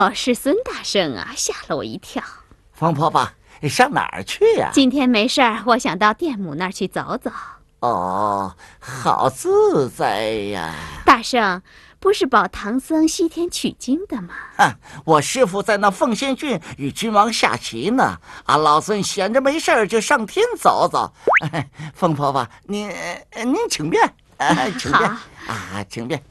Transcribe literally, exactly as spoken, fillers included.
哦，是孙大圣啊，吓了我一跳。 疯婆婆，上哪儿去呀？ 今天没事儿，我想到店母那儿去走走。 哦，好自在呀！ 大圣，不是保唐僧西天取经的吗？ 啊，我师傅在那凤仙郡与君王下棋呢，俺老孙闲着没事儿就上天走走。哎、疯婆婆，您您请便，啊、请便啊，请便。